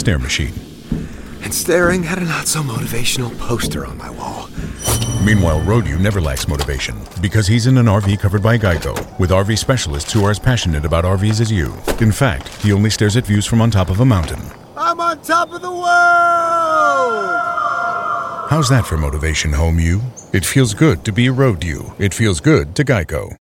stare machine. And staring at a not-so-motivational poster on my wall. Meanwhile, Road-U never lacks motivation because he's in an RV covered by Geico, with RV specialists who are as passionate about RVs as you. In fact, he only stares at views from on top of a mountain. I'm on top of the world! How's that for motivation, home you? It feels good to be Road-U. It feels good to Geico.